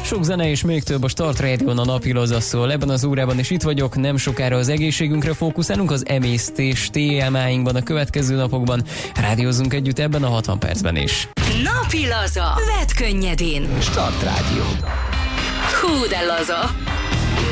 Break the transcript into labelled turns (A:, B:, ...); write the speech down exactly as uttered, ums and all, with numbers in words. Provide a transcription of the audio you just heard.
A: Sok zene és még több a Start Radio-n, a napi laza szól. Ebben az órában is itt vagyok, nem sokára az egészségünkre fókuszálunk, az emésztés témáinkban a következő napokban. Rádiózzunk együtt ebben a hatvan percben is.
B: Napi laza. Vedd könnyedén.
C: Start Radio.
B: Hú de laza.